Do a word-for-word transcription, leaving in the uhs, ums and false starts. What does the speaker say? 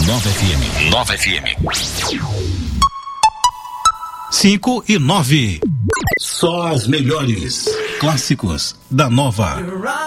Nova F M. Nova F M. cinco e nove. Só as melhores clássicos da Nova.